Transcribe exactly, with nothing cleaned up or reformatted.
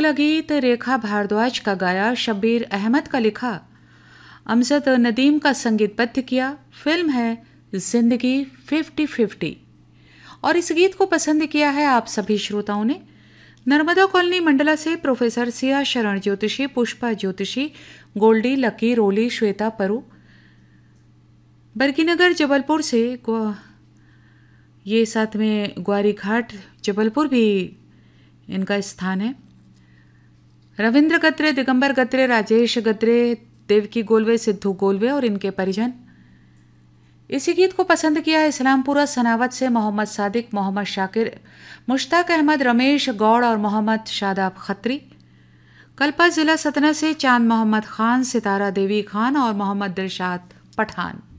अगला गीत रेखा भारद्वाज का गाया, शब्बीर अहमद का लिखा, अमजद नदीम का संगीतबद्ध किया। फिल्म है जिंदगी फिफ्टी फिफ्टी और इस गीत को पसंद किया है आप सभी श्रोताओं ने। नर्मदा कॉलोनी मंडला से प्रोफेसर सिया शरण ज्योतिषी, पुष्पा ज्योतिषी, गोल्डी, लकी, रोली, श्वेता परु। बरकीनगर जबलपुर से ये साथ में ग्वारी घाट जबलपुर भी इनका स्थान है। रविंद्र गत्रे, दिगंबर गत्रे, राजेश गत्रे, देवकी गोलवे, सिद्धू गोलवे और इनके परिजन। इसी गीत को पसंद किया है इस्लामपुरा सनावत से मोहम्मद सादिक, मोहम्मद शाकिर, मुश्ताक अहमद, रमेश गौड़ और मोहम्मद शादाब खत्री। कल्पा जिला सतना से चांद मोहम्मद खान, सितारा देवी खान और मोहम्मद दिलशाद पठान।